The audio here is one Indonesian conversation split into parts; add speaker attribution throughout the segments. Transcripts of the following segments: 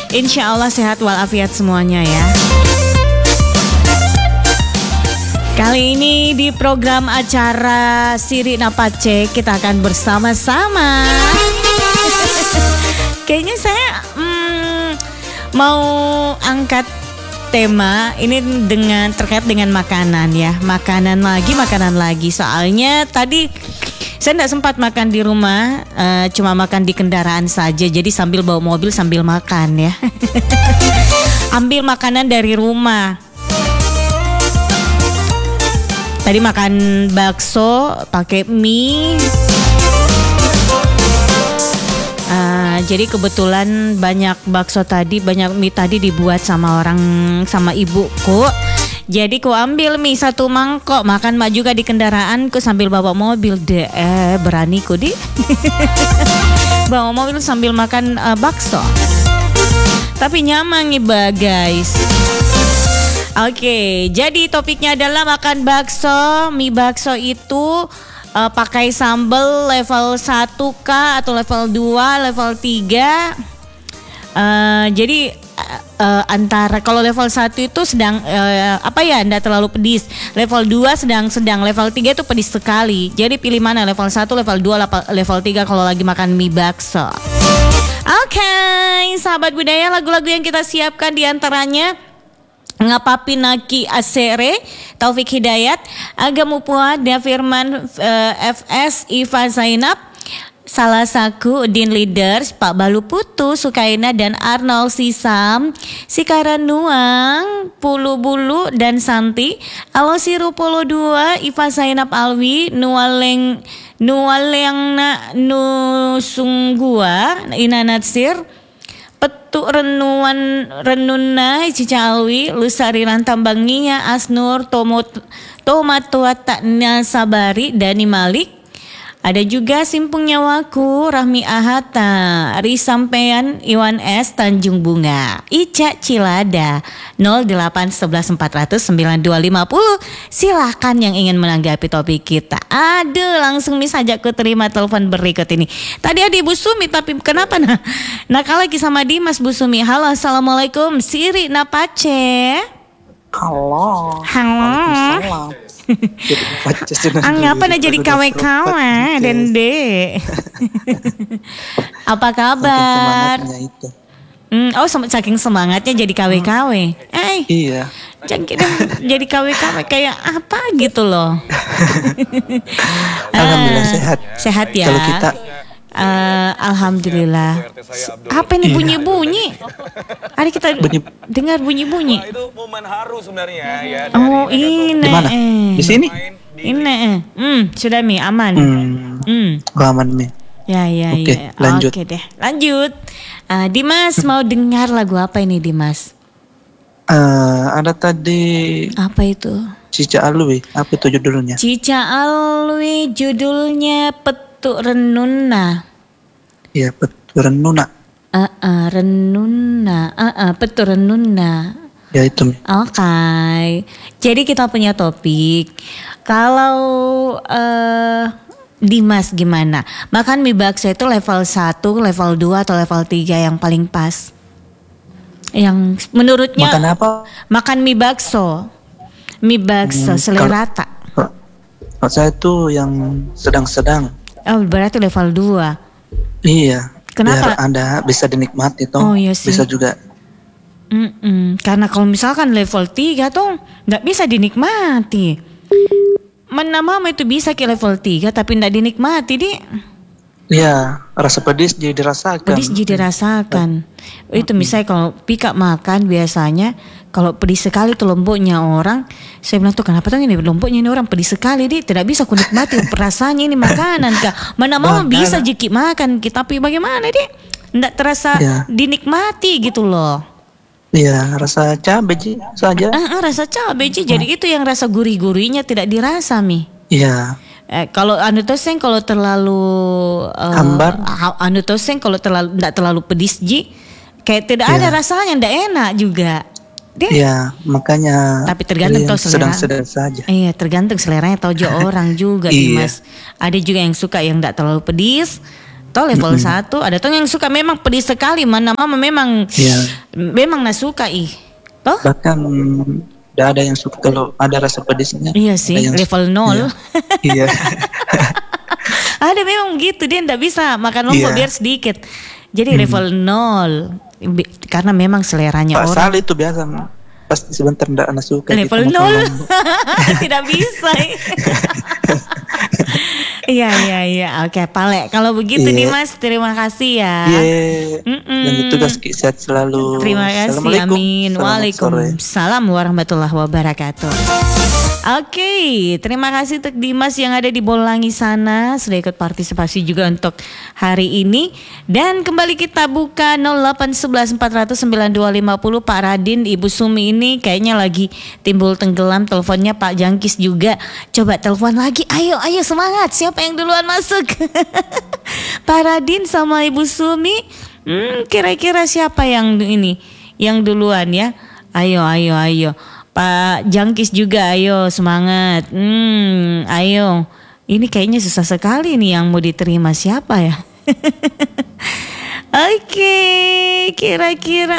Speaker 1: Insya Allah sehat walafiat semuanya ya. Kali ini di program acara Siri Napace kita akan bersama-sama. Kayaknya saya mau angkat tema ini terkait dengan makanan ya. Makanan lagi. Soalnya tadi saya tidak sempat makan di rumah, cuma makan di kendaraan saja. Jadi sambil bawa mobil sambil makan ya. Ambil makanan dari rumah. Tadi makan bakso pakai mie. Jadi kebetulan banyak bakso tadi, banyak mie tadi dibuat sama ibuku. Jadi ku ambil mie 1 mangkok, makan mak juga di kendaraan ku sambil bawa mobil deh. Berani ku di bawa mobil sambil makan bakso. Tapi nyaman nih guys. Oke, jadi topiknya adalah makan bakso. Mie bakso itu pakai sambal level 1 kah atau level 2, level 3. Jadi antara kalau level 1 itu sedang enggak terlalu pedis. Level 2 sedang, level 3 itu pedis sekali. Jadi pilih mana, level 1, level 2, level 3 kalau lagi makan mie bakso. Oke, sahabat budaya, lagu-lagu yang kita siapkan diantaranya Ngapapi Naki Asere, Taufik Hidayat, Agam Upuada, Firman FS, Iva Zainab, Salah Saku, Udin Leaders, Pak Balu Putu, Sukaina dan Arnold Sisam, Sikaran Nuang, Pulu Bulu dan Santi, Alosiru Polo 2, Iva Zainab Alwi, Nuwalengna Nusunggua, Ina Natsir, Petuk Renuna Cica Alwi, Lusari Rantambanginya, Asnur Tomatuataknya Sabari, Dani Malik. Ada juga Simpung Nyawaku, Rahmi Ahata, Risampean, Iwan S, Tanjung Bunga, Ica Cilada, 08 11 400 9250. Silahkan yang ingin menanggapi topik kita. Aduh, langsung nih saja aku terima telepon berikut ini. Tadi ada Ibu Sumi, tapi kenapa nakal lagi sama Dimas. Bu Sumi, halo, assalamualaikum, Siri Napace.
Speaker 2: Halo.
Speaker 1: Halo. Anggapan aja jadi KW-KW Dende. Apa kabar? Saking semangatnya jadi KW-KW.
Speaker 2: Iya.
Speaker 1: Jadi KW-KW kayak apa gitu loh.
Speaker 2: Alhamdulillah sehat.
Speaker 1: Sehat ya.
Speaker 2: Kalau kita
Speaker 1: alhamdulillah. Apa ini bunyi-bunyi? Ada kita dengar bunyi-bunyi.
Speaker 3: Itu momen haru sebenarnya ya.
Speaker 1: Oh, ini.
Speaker 2: Di mana? Di sini?
Speaker 1: Ini. Sudah Mi, aman.
Speaker 2: Aman Mi.
Speaker 1: Ya.
Speaker 2: Lanjut.
Speaker 1: Oke deh, lanjut. Dimas mau dengar lagu apa ini Dimas?
Speaker 2: Ada tadi.
Speaker 1: Apa itu?
Speaker 2: Cica Alwi. Apa itu judulnya?
Speaker 1: Cica Alwi, judulnya Petuk Renuna.
Speaker 2: Iya, Petuk Renuna.
Speaker 1: Renuna. Petuk Renuna.
Speaker 2: Ya itu.
Speaker 1: Oke. Jadi kita punya topik. Kalau Dimas gimana? Makan mie bakso itu level 1, level 2 atau level 3 yang paling pas? Yang menurutnya
Speaker 2: makan apa?
Speaker 1: Makan mie bakso. Mie bakso selera tak?
Speaker 2: Kalau saya tuh yang sedang-sedang.
Speaker 1: Oh, berarti level 2.
Speaker 2: Iya.
Speaker 1: Kenapa?
Speaker 2: Biar Anda bisa dinikmati toh.
Speaker 1: Oh, iya sih.
Speaker 2: Bisa juga.
Speaker 1: Karena kalau misalkan level 3 tuh nggak bisa dinikmati. Mana mama itu bisa ke level 3 tapi nggak dinikmati di.
Speaker 2: Iya, rasa pedis jadi dirasakan.
Speaker 1: Pedis jadi dirasakan. Itu misalnya kalau Pika makan biasanya kalau pedis sekali tuh lomboknya orang, saya bilang tuh kenapa tuh ini lomboknya ini orang pedis sekali di, tidak bisa aku nikmati rasanya ini makanan kak. Mana mama bisa jeki makan kita, tapi bagaimana di? Nggak terasa dinikmati gitu loh.
Speaker 2: Iya, rasa cabai saja.
Speaker 1: Rasa cabai jadi itu yang rasa gurih-gurihnya tidak dirasa Mi.
Speaker 2: Iya.
Speaker 1: Kalau anu toseng kalau terlalu
Speaker 2: hambar,
Speaker 1: anu toseng kalau tidak terlalu pedis kayak tidak ada rasanya, tidak enak juga.
Speaker 2: Iya, makanya.
Speaker 1: Tapi tergantung tuh selera.
Speaker 2: Sedang-sedang saja.
Speaker 1: Iya, tergantung seleranya tahu orang juga Dimas. Ada juga yang suka yang tidak terlalu pedis, toh level 1, ada toh yang suka memang pedis sekali, mana mama memang
Speaker 2: Iya.
Speaker 1: memang nak suka toh.
Speaker 2: Bahkan tidak ada yang suka kalau ada rasa pedisnya.
Speaker 1: Iya sih,
Speaker 2: Ada yang
Speaker 1: level 0.
Speaker 2: Iya.
Speaker 1: Ada memang gitu, dia ndak bisa makan lombok
Speaker 2: Iya.
Speaker 1: biar sedikit. Jadi level 0 karena memang seleranya
Speaker 2: Pak
Speaker 1: orang.
Speaker 2: Sal itu biasa pasti sebentar tidak anak suka.
Speaker 1: Level
Speaker 2: kita makan
Speaker 1: 0.
Speaker 2: lombok.
Speaker 1: Tidak bisa. Iya. Oke, Pale. Kalau begitu
Speaker 2: Iya.
Speaker 1: Dimas, terima kasih ya.
Speaker 2: Iya. Dan tugas sehat selalu.
Speaker 1: Terima kasih,
Speaker 2: Assalamualaikum.
Speaker 1: amin.
Speaker 2: Selamat sore.
Speaker 1: Waalaikumsalam warahmatullahi wabarakatuh. Oke, terima kasih untuk Dimas yang ada di Bolangi sana sudah ikut partisipasi juga untuk hari ini. Dan kembali kita buka 0811 400 9250. Pak Radin, Ibu Sumi ini kayaknya lagi timbul tenggelam, teleponnya Pak Jangkis juga. Coba telepon lagi, ayo semangat, siapa yang duluan masuk? Pak Radin sama Ibu Sumi, kira-kira siapa yang ini yang duluan ya? Ayo. Pak Jangkis juga, ayo semangat. Ayo. Ini kayaknya susah sekali nih yang mau diterima siapa ya? Oke, kira-kira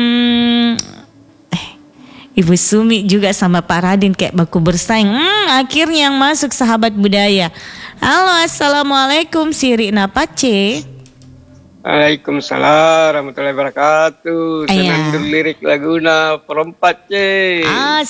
Speaker 1: Ibu Sumi juga sama Pak Radin kayak baku bersaing. Akhirnya yang masuk sahabat budaya. Halo, assalamualaikum, Siri Napace.
Speaker 4: Waalaikumsalam warahmatullahi wabarakatuh.
Speaker 1: Ayah.
Speaker 4: Senang lirik Laguna perempat, C.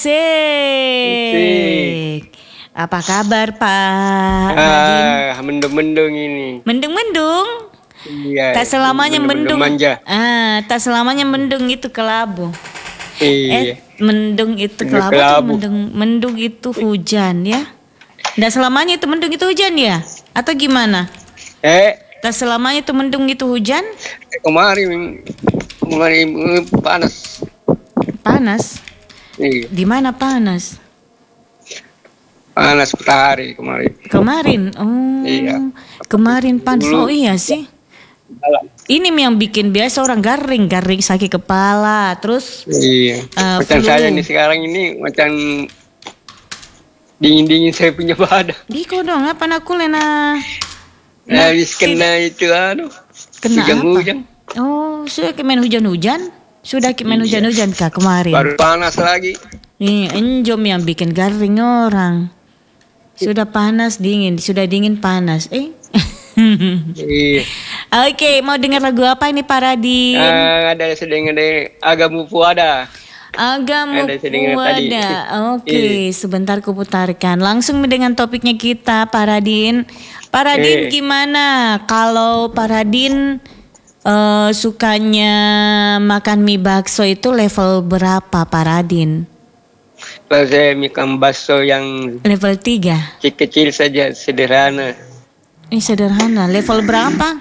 Speaker 1: Asik. Apa kabar Pak Radin?
Speaker 4: Mendung-mendung ini.
Speaker 1: Mendung-mendung.
Speaker 4: Iya.
Speaker 1: Tak selamanya mendung.
Speaker 4: Manja.
Speaker 1: Tak selamanya mendung itu kelabu.
Speaker 4: Iya.
Speaker 1: Mendung itu
Speaker 4: Mendung
Speaker 1: kelabu,
Speaker 4: kelabu.
Speaker 1: mendung itu hujan ya. Tidak selamanya itu mendung itu hujan ya? Atau gimana? Tak selamanya itu mendung itu hujan?
Speaker 4: Kemarin panas.
Speaker 1: Panas?
Speaker 4: Iya.
Speaker 1: Di mana panas?
Speaker 4: Panas matahari kemarin.
Speaker 1: Kemarin? Oh,
Speaker 4: Iya.
Speaker 1: kemarin panas.
Speaker 4: Dulu.
Speaker 1: Oh iya sih.
Speaker 4: Malam.
Speaker 1: Ini yang bikin biasa orang garing sakit kepala, terus
Speaker 4: Iya. Macam
Speaker 1: flu.
Speaker 4: saya nih sekarang ini macam dingin-dingin saya punya badan.
Speaker 1: Diko dong, apa nak kulena?
Speaker 4: Habis kena itu
Speaker 1: Kena
Speaker 4: hujan-hujan.
Speaker 1: Oh, sudah main hujan-hujan? Sudah main hujan-hujan kah kemarin?
Speaker 4: Baru panas lagi.
Speaker 1: Nih, enjom yang bikin garing orang. Sudah panas dingin, sudah dingin panas.
Speaker 4: Iya.
Speaker 1: Oke, mau dengar lagu apa ini Pak Radin?
Speaker 4: Ada sedang ada Agamupu ada.
Speaker 1: Agamu
Speaker 4: Ada sedikit tadi.
Speaker 1: Puada. Oke, sebentar kuputarkan. Langsung dengan topiknya kita, Pak Radin. Pak Radin gimana? Kalau Pak Radin sukanya makan mie bakso itu level berapa Pak Radin?
Speaker 4: Kalau saya makan bakso yang
Speaker 1: Level 3.
Speaker 4: kecil saja, sederhana.
Speaker 1: Ini sederhana. Level berapa?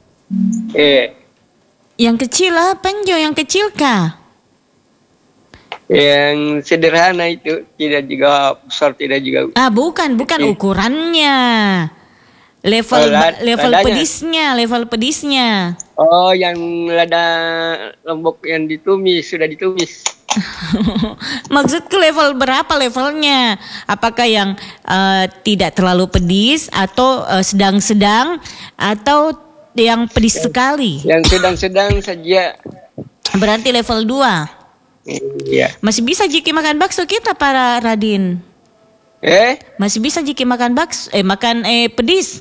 Speaker 1: Yang kecil apa Jo? Yang kecil kah?
Speaker 4: Yang sederhana itu tidak juga besar, tidak juga.
Speaker 1: Bukan ukurannya. Level
Speaker 4: Ladanya.
Speaker 1: level pedisnya.
Speaker 4: Oh, yang lada lombok yang ditumis, sudah ditumis.
Speaker 1: Maksudku level berapa levelnya? Apakah yang tidak terlalu pedis atau sedang-sedang atau yang pedis sekali?
Speaker 4: Yang sedang-sedang saja.
Speaker 1: Berarti level 2.
Speaker 4: Iya.
Speaker 1: Masih bisa jiki makan bakso kita para Radin? Masih bisa jiki makan bakso makan pedis?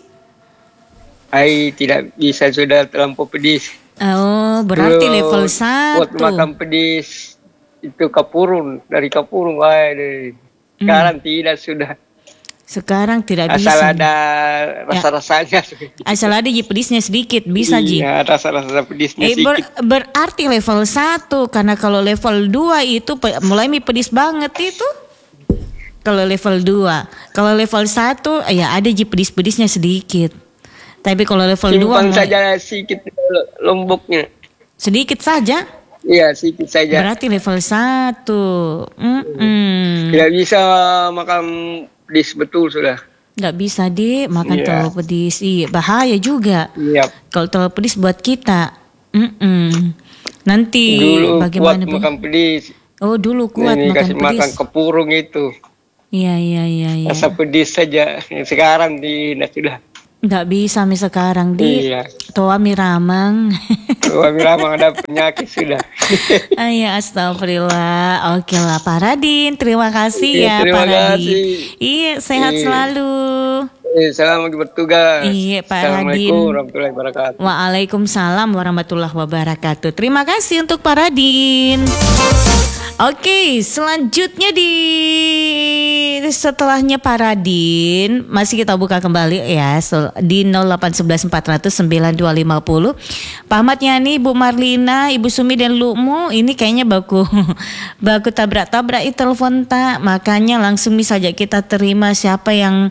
Speaker 4: Tidak bisa, sudah terlampau pedis.
Speaker 1: Oh, berarti
Speaker 4: Dulu
Speaker 1: level
Speaker 4: buat
Speaker 1: 1.
Speaker 4: makan pedis itu dari kapurun. Sekarang tidak, sudah.
Speaker 1: Sekarang tidak
Speaker 4: Asal
Speaker 1: bisa.
Speaker 4: ada rasa-rasanya.
Speaker 1: Asal ada pedisnya sedikit bisa ji.
Speaker 4: Iya, rasa-rasa pedisnya sedikit.
Speaker 1: Berarti level 1 karena kalau level 2 itu mulai mie pedis banget itu. Kalau level 2, kalau level 1 ya ada pedis-pedisnya sedikit. Tapi kalau level 2
Speaker 4: Simpan saja sedikit lomboknya.
Speaker 1: sedikit saja.
Speaker 4: Iya, sedikit saja.
Speaker 1: Berarti level 1.
Speaker 4: Tidak bisa makan pedis betul sudah.
Speaker 1: Nggak bisa deh makan
Speaker 4: Iya.
Speaker 1: terlalu pedis. Iya, bahaya juga.
Speaker 4: Iya.
Speaker 1: Kalau terlalu pedis buat kita. Nanti
Speaker 4: Dulu
Speaker 1: bagaimana
Speaker 4: kuat makan pedis.
Speaker 1: Oh, dulu kuat
Speaker 4: Ini
Speaker 1: makan
Speaker 4: kasih
Speaker 1: pedis.
Speaker 4: makan kepurung itu.
Speaker 1: Iya.
Speaker 4: Rasa pedis saja. Sekarang tidak sudah.
Speaker 1: Nggak bisa mi sekarang di
Speaker 4: Iya.
Speaker 1: toa mi ramang.
Speaker 4: Wah, bilang ada penyakit sudah.
Speaker 1: Iya, astagfirullah. Oke lah Pak Radin, terima kasih
Speaker 4: Iya,
Speaker 1: ya
Speaker 4: terima
Speaker 1: Pak Radin.
Speaker 4: kasih.
Speaker 1: Iya, sehat
Speaker 4: Iya.
Speaker 1: selalu.
Speaker 4: Selamat bertugas.
Speaker 1: Iya, Pak
Speaker 4: Assalamualaikum
Speaker 1: Radin.
Speaker 4: warahmatullahi wabarakatuh.
Speaker 1: Waalaikumsalam warahmatullahi wabarakatuh. Terima kasih untuk Pak Radin. Oke, selanjutnya setelahnya Pak Radin masih kita buka kembali ya di 08114009250. Pak Ahmad Yani, Bu Marlina, Ibu Sumi dan Lukmu ini kayaknya baku tabrak-tabrak telepon tak, makanya langsung saja kita terima siapa yang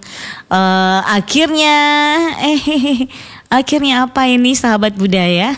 Speaker 1: akhirnya apa ini sahabat budaya.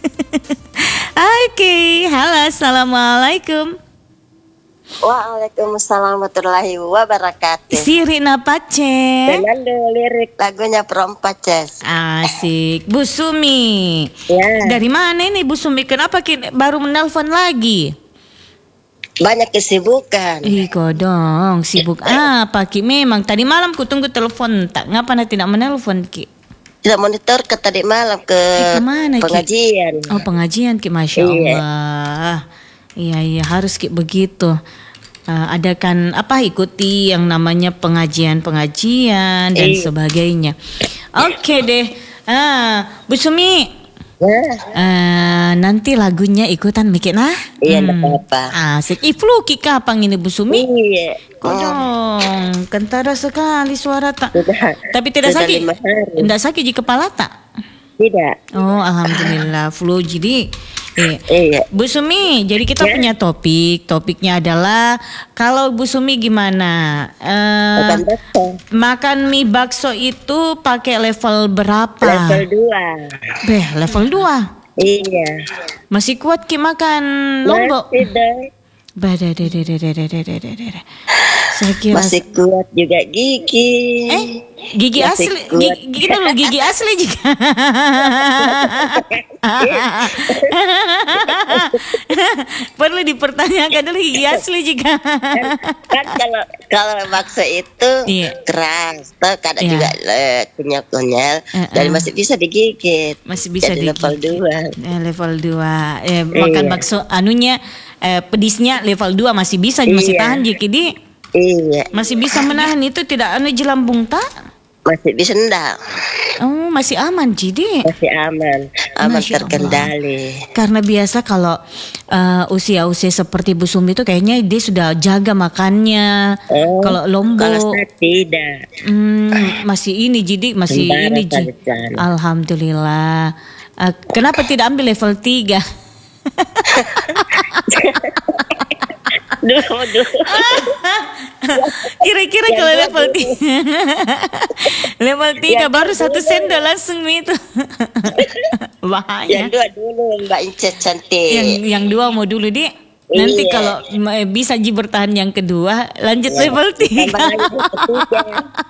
Speaker 1: Oke, halo, assalamualaikum.
Speaker 5: Waalaikumsalam warahmatullahi wabarakatuh.
Speaker 1: Sirina Pace.
Speaker 5: Fernando lirik lagunya Perompak Ces.
Speaker 1: Asik. Bu Sumi.
Speaker 5: Ya.
Speaker 1: Dari mana ini Bu Sumi? Kenapa baru menelpon lagi?
Speaker 5: Banyak kesibukan.
Speaker 1: Ih kodong, sibuk apa Ki? Memang tadi malam ku tunggu telepon, tak ngapa tidak menelpon Ki?
Speaker 5: Tidak monitor ke tadi malam ke
Speaker 1: kemana, Ki?
Speaker 5: pengajian.
Speaker 1: Oh pengajian Ki, Masya Allah. Iya harus Ki begitu. Adakan ikuti yang namanya pengajian dan sebagainya. Oke deh. Bu Sumi.
Speaker 5: Ya.
Speaker 1: Nanti lagunya ikutan bikin
Speaker 5: Iya, enggak apa-apa.
Speaker 1: Asik. Iflu Ki kapan ini Bu Sumi?
Speaker 5: Iya.
Speaker 1: Kodong, kentara sekali suara tak.
Speaker 5: Sudah.
Speaker 1: Tapi tidak
Speaker 5: Sudah
Speaker 1: sakit.
Speaker 5: 5 hari.
Speaker 1: Tidak sakit di kepala tak?
Speaker 5: Tidak.
Speaker 1: Oh, alhamdulillah flu. Jadi
Speaker 5: Iya.
Speaker 1: Bu Sumi, jadi kita punya topiknya adalah kalau Bu Sumi gimana?
Speaker 5: Makan bakso.
Speaker 1: Makan mie bakso itu pakai level berapa?
Speaker 5: Level 2.
Speaker 1: Level 2.
Speaker 5: Iya.
Speaker 1: Masih kuat Ki makan lombok?
Speaker 5: Masih deh.
Speaker 1: Saya kira
Speaker 5: Masih kuat juga gigi.
Speaker 1: gigi
Speaker 5: Masih
Speaker 1: asli,
Speaker 5: kuat.
Speaker 1: gigi asli juga. Perlu dipertanyakan dulu gigi asli juga.
Speaker 5: Kan kalau bakso itu
Speaker 1: Iya.
Speaker 5: keras, toh kadang
Speaker 1: Iya.
Speaker 5: juga kunyal-kunyal, dan masih bisa digigit.
Speaker 1: Masih bisa
Speaker 5: Jadi level
Speaker 1: digigit.
Speaker 5: 2.
Speaker 1: Level 2. Makan
Speaker 5: Iya.
Speaker 1: bakso pedisnya level 2 masih bisa, masih
Speaker 5: Iya.
Speaker 1: tahan jadi
Speaker 5: Iya,
Speaker 1: masih bisa menahan itu, tidak jelambung tak?
Speaker 5: masih bisa enggak,
Speaker 1: Oh, masih aman jadi.
Speaker 5: masih aman
Speaker 1: Masya
Speaker 5: terkendali.
Speaker 1: Karena biasa kalau usia-usia seperti Bu Sumi itu kayaknya dia sudah jaga makannya.
Speaker 5: Oh,
Speaker 1: Kalau
Speaker 5: Kalau
Speaker 1: lombok
Speaker 5: saya tidak,
Speaker 1: masih ini jadi masih
Speaker 5: Sementara
Speaker 1: ini Ji.
Speaker 5: saja.
Speaker 1: Alhamdulillah. Kenapa tidak ambil level 3?
Speaker 5: dulu.
Speaker 1: Kira-kira kalau level 3 level 3 baru 1 sendok langsung itu. Bahaya.
Speaker 5: Yang 2 dulu Mbak Inces cantik.
Speaker 1: Yang 2 mau dulu Di. Nanti
Speaker 5: Iya.
Speaker 1: kalau bisa Ji bertahan yang kedua, lanjut
Speaker 5: Ya,
Speaker 1: level 3.
Speaker 5: tambah lagi yang ketiga.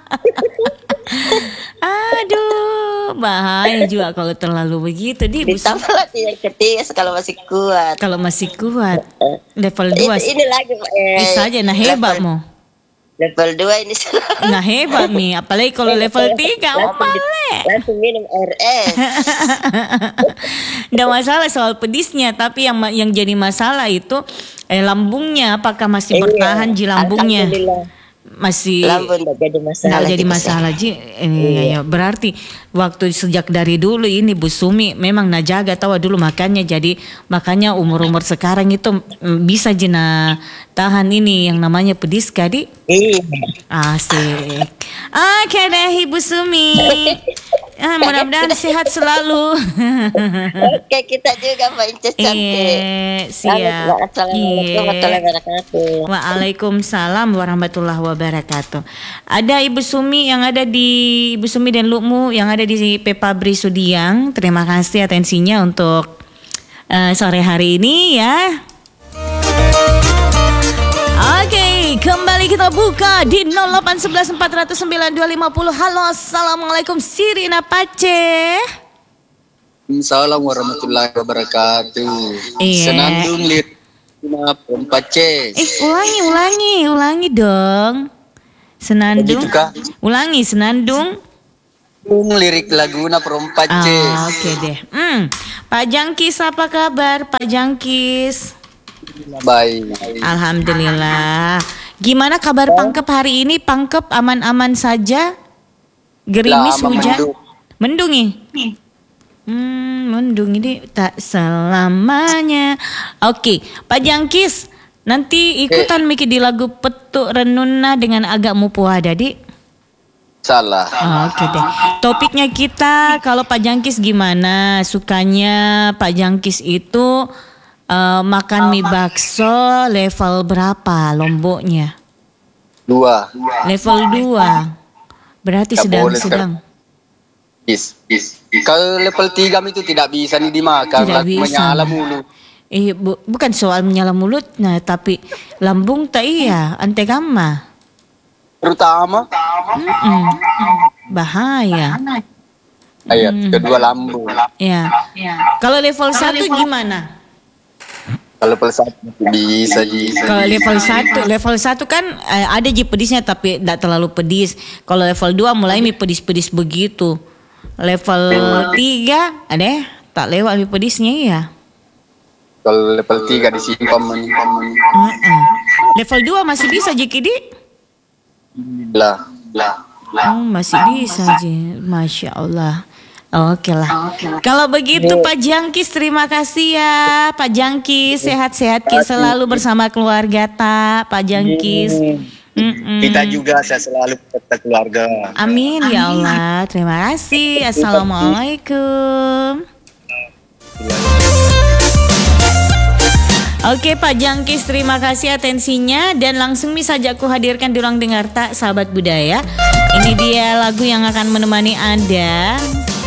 Speaker 1: Aduh, bahaya juga kalau terlalu begitu Di.
Speaker 5: Ditambah lagi yang ketiga kalau masih kuat.
Speaker 1: Kalau masih kuat level 2
Speaker 5: Ini lagi
Speaker 1: saja nah hebat
Speaker 5: level,
Speaker 1: mau.
Speaker 5: level 2 ini
Speaker 1: Nah hebat Mi, apalagi kalau level 3
Speaker 5: langsung minum air es.
Speaker 1: Nggak masalah soal pedisnya, tapi yang jadi masalah itu lambungnya, apakah masih bertahan Ji lambungnya?
Speaker 5: Alhamdulillah.
Speaker 1: Masih
Speaker 5: Lambung enggak jadi masalah.
Speaker 1: nggak jadi
Speaker 5: gitu,
Speaker 1: masalah Ji. Ya, berarti waktu sejak dari dulu ini Bu Sumi memang najaga tahu dulu makannya, jadi makanya umur sekarang itu bisa Jina tahan ini yang namanya pedis kadi.
Speaker 5: Iya.
Speaker 1: Asik. Oke deh Ibu Sumi. Mudah-mudahan sehat selalu.
Speaker 5: Oke, kita juga Mbak Inces cantik.
Speaker 1: Siap.
Speaker 5: Assalamualaikum warahmatullahi wabarakatuh.
Speaker 1: Waalaikumsalam warahmatullahi wabarakatuh. Ada Ibu Sumi yang ada di Ibu Sumi dan Lukmu yang ada di Pepabri Sudiang. Terima kasih atensinya untuk sore hari ini ya. Oke, kembali kita buka di 08114009250. Halo, assalamualaikum Sirina Pace.
Speaker 6: Assalamualaikum warahmatullahi wabarakatuh.
Speaker 1: Iya.
Speaker 6: Senandung lirina Perompak Ces.
Speaker 1: Ulangi dong. Senandung.
Speaker 6: Begitu, Kak?
Speaker 1: Ulangi senandung.
Speaker 6: lirik laguna perempat C.
Speaker 1: Oke deh. Pak Jangkis apa kabar Pak Jangkis?
Speaker 6: Baik.
Speaker 1: Alhamdulillah. Gimana kabar Pangkep hari ini? Pangkep aman-aman saja? Gerimis
Speaker 6: Lama
Speaker 1: hujan?
Speaker 6: mendung.
Speaker 1: Mendung nih? Mendung ini tak selamanya. Oke, Pak Jangkis, nanti ikutan mikir di lagu Petuk Renuna dengan agak mupuada, Dik.
Speaker 6: Salah.
Speaker 1: Oke deh. Topiknya kita kalau Pak Jangkis gimana? Sukanya Pak Jangkis itu makan mie bakso level berapa Lomboknya?
Speaker 6: 2.
Speaker 1: Level 2. Berarti
Speaker 6: Tak boleh
Speaker 1: sedang-sedang.
Speaker 6: Is. Kalau level 3 itu tidak bisa nih dimakan.
Speaker 1: Tidak bisa.
Speaker 6: Menyala mulu.
Speaker 1: Bukan soal menyala mulut, nah tapi lambung tak iya, antegama.
Speaker 6: Terutama
Speaker 1: Bahaya.
Speaker 6: ayat kedua lambung.
Speaker 1: Ya. Kalau level 1 gimana?
Speaker 6: Kalau level 1 bisa ji.
Speaker 1: Kalau level 1 kan ada ji pedisnya tapi tidak terlalu pedis. Kalau level 2 mulai mie pedis-pedis begitu. Level 3 ada tak lewat mie pedisnya ya.
Speaker 6: Kalau level 3 disimpan.
Speaker 1: Level 2 masih bisa ji Kidi?
Speaker 6: Lah.
Speaker 1: Masih bisa ji. Masya Allah. Oke lah. Kalau begitu Pak Jangkis terima kasih ya Pak Jangkis, sehat-sehat selalu bersama keluarga Pak Jangkis.
Speaker 7: Kita juga saya selalu beserta keluarga.
Speaker 1: Amin ya Allah. Terima kasih. Assalamualaikum. Oke Pak Jangkis, terima kasih atensinya dan langsung saja aku hadirkan di ruang dengar tak sahabat budaya. Ini dia lagu yang akan menemani Anda.